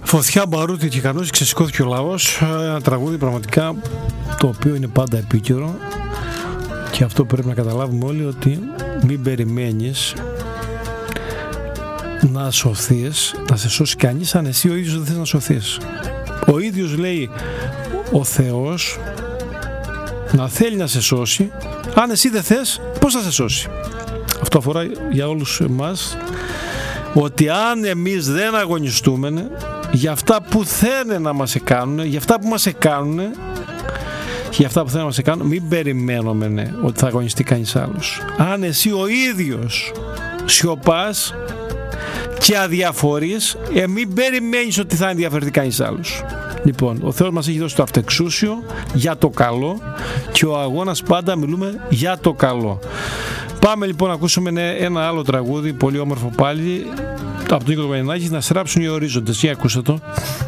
Φωτιά, μπαρούτι και κανός, ξεσηκώθηκε ο λαός. Ένα τραγούδι πραγματικά το οποίο είναι πάντα επίκαιρο, και αυτό πρέπει να καταλάβουμε όλοι, ότι μην περιμένεις να σωθείς, να σε σώσει κανείς, αν εσύ ο ίδιος δεν θες να σωθείς. Ο ίδιος, λέει ο Θεός, να θέλει να σε σώσει. Αν εσύ δεν θες, πώς θα σε σώσει? Αυτό αφορά για όλους εμάς, ότι αν εμείς δεν αγωνιστούμε για αυτά που θέλουν να μας κάνουν, για αυτά που μας κάνουν, για αυτά που θέλουν να μας κάνουν, μην περιμένουμε ότι θα αγωνιστεί κανείς άλλος. Αν εσύ ο ίδιος σιωπάς και αδιαφορείς, μην περιμένεις ότι θα ενδιαφερθεί κανείς άλλος. Λοιπόν, ο Θεός μας έχει δώσει το αυτεξούσιο για το καλό, και ο αγώνας πάντα μιλούμε για το καλό. Πάμε λοιπόν να ακούσουμε ένα άλλο τραγούδι, πολύ όμορφο πάλι, από τον Νίκο Βαϊνάκη, να στράψουν οι ορίζοντες. Για ακούστε το.